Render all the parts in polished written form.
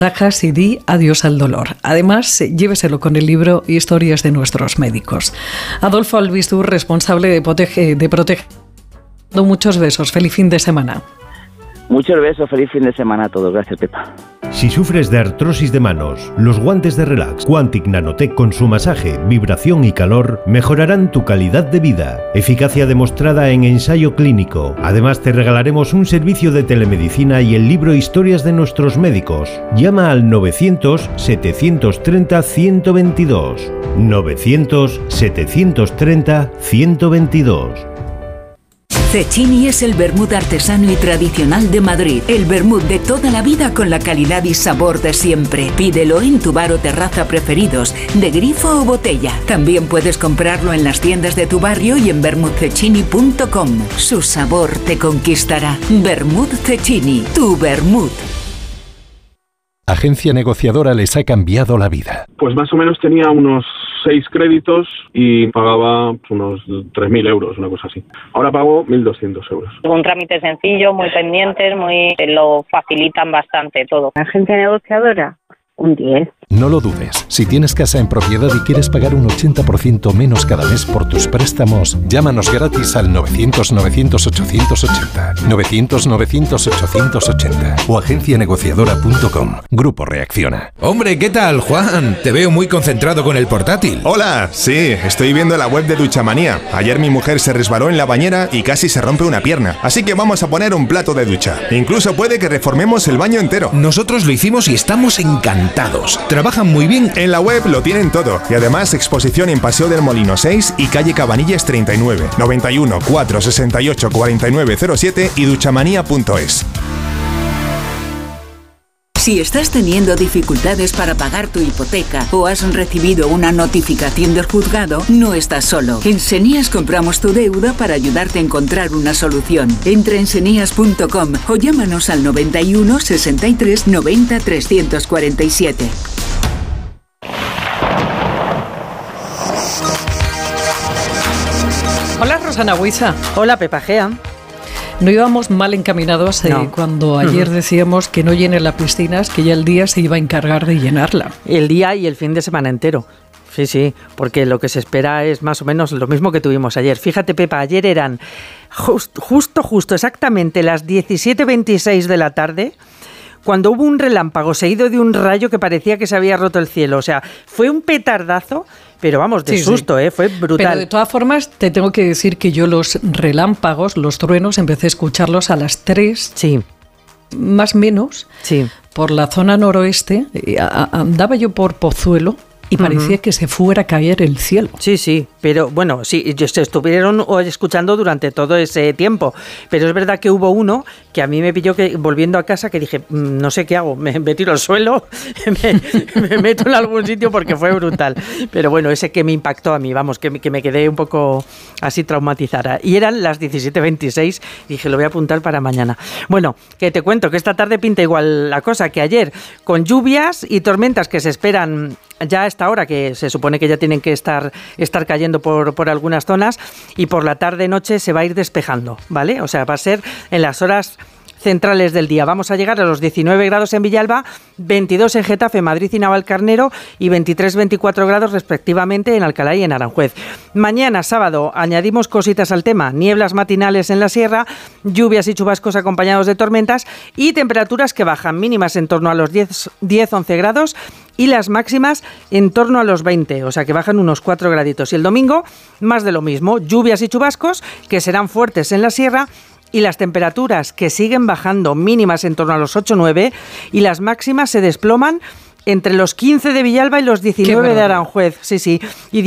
Rajas y di adiós al dolor. Además, lléveselo con el libro Historias de nuestros médicos. Adolfo Albistur, responsable de Protege. Muchos besos. Feliz fin de semana. Muchos besos. Feliz fin de semana a todos. Gracias, Pepa. Si sufres de artrosis de manos, los guantes de Relax Quantic Nanotech con su masaje, vibración y calor mejorarán tu calidad de vida. Eficacia demostrada en ensayo clínico. Además, te regalaremos un servicio de telemedicina y el libro Historias de nuestros médicos. Llama al 900-730-122. 900-730-122. Cecchini es el vermut artesano y tradicional de Madrid. El vermut de toda la vida con la calidad y sabor de siempre. Pídelo en tu bar o terraza preferidos, de grifo o botella. También puedes comprarlo en las tiendas de tu barrio y en vermutcecchini.com. Su sabor te conquistará. Vermut Cecchini, tu vermut. Agencia Negociadora les ha cambiado la vida. Pues más o menos tenía unos 6 créditos y pagaba unos 3.000 euros, una cosa así. Ahora pago 1.200 euros. Un trámite sencillo, muy pendientes, lo facilitan bastante todo. Agencia Negociadora, un 10. No lo dudes. Si tienes casa en propiedad y quieres pagar un 80% menos cada mes por tus préstamos, llámanos gratis al 900-900-880, 900-900-880 o agencianegociadora.com. Grupo Reacciona. Hombre, ¿qué tal, Juan? Te veo muy concentrado con el portátil. Hola, sí, estoy viendo la web de Duchamanía. Ayer mi mujer se resbaló en la bañera y casi se rompe una pierna, así que vamos a poner un plato de ducha. Incluso puede que reformemos el baño entero. Nosotros lo hicimos y estamos encantados. Trabajan muy bien. En la web lo tienen todo. Y además exposición en Paseo del Molino 6 y calle Cabanillas 39, 91 468 4907 y duchamanía.es. Si estás teniendo dificultades para pagar tu hipoteca o has recibido una notificación del juzgado, no estás solo. En Senías compramos tu deuda para ayudarte a encontrar una solución. Entra en senías.com o llámanos al 91 63 90 347. Hola, Rosana Huiza. Hola, Pepa Gea. No íbamos mal encaminados cuando ayer decíamos que no llenen las piscinas, que ya el día se iba a encargar de llenarla. El día y el fin de semana entero. Sí, porque lo que se espera es más o menos lo mismo que tuvimos ayer. Fíjate, Pepa, ayer eran justo exactamente las 17:26 de la tarde, cuando hubo un relámpago seguido de un rayo que parecía que se había roto el cielo. O sea, fue un petardazo, pero vamos, de susto, fue brutal. Pero de todas formas, te tengo que decir que yo los relámpagos, los truenos, empecé a escucharlos a las 3, más o menos, por la zona noroeste. Andaba yo por Pozuelo y parecía que se fuera a caer el cielo. Sí, pero bueno, sí, se estuvieron escuchando durante todo ese tiempo, pero es verdad que hubo uno que a mí me pilló que volviendo a casa que dije, no sé qué hago, me tiro al suelo, me meto en algún sitio porque fue brutal. Pero bueno, ese que me impactó a mí, vamos, que me quedé un poco así traumatizada. Y eran las 17:26, dije, lo voy a apuntar para mañana. Bueno, que te cuento que esta tarde pinta igual la cosa que ayer, con lluvias y tormentas que se esperan ya a esta hora, que se supone que ya tienen que estar cayendo por algunas zonas, y por la tarde-noche se va a ir despejando, ¿vale? O sea, va a ser en las horas centrales del día. Vamos a llegar a los 19 grados en Villalba, 22 en Getafe, Madrid y Navalcarnero y 23-24 grados respectivamente en Alcalá y en Aranjuez. Mañana, sábado, añadimos cositas al tema. Nieblas matinales en la sierra, lluvias y chubascos acompañados de tormentas y temperaturas que bajan, mínimas en torno a los 10-11 grados y las máximas en torno a los 20, o sea que bajan unos 4 graditos. Y el domingo, más de lo mismo, lluvias y chubascos que serán fuertes en la sierra y las temperaturas que siguen bajando, mínimas en torno a los 8-9 y las máximas se desploman entre los 15 de Villalba y los 19 de Aranjuez, sí, y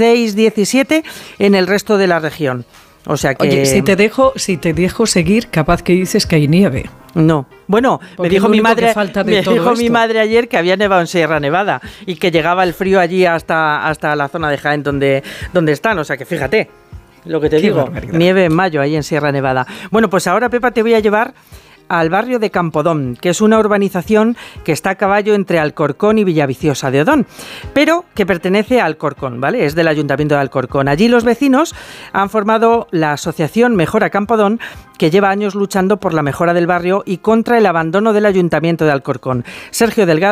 16-17 en el resto de la región. O sea que... Oye, si te dejo seguir, capaz que dices que hay nieve. No. Bueno, me dijo mi madre ayer que había nevado en Sierra Nevada y que llegaba el frío allí hasta la zona de Jaén donde están. O sea que fíjate lo que te digo. Nieve en mayo ahí en Sierra Nevada. Bueno, pues ahora, Pepa, te voy a llevar al barrio de Campodón, que es una urbanización que está a caballo entre Alcorcón y Villaviciosa de Odón, pero que pertenece a Alcorcón, ¿vale? Es del Ayuntamiento de Alcorcón. Allí los vecinos han formado la asociación Mejora Campodón, que lleva años luchando por la mejora del barrio y contra el abandono del Ayuntamiento de Alcorcón. Sergio Delgado